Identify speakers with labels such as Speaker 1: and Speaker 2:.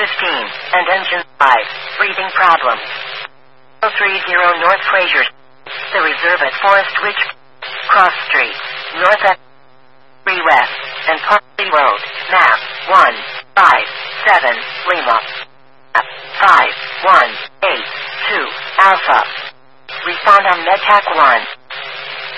Speaker 1: and engine 5, breathing problems. 030 North Fraser, the reserve at Forest Ridge, Cross Street, North at 3 West, and Parley Road, map 157, Lima. 5182, Alpha. Respond on MedTac 1.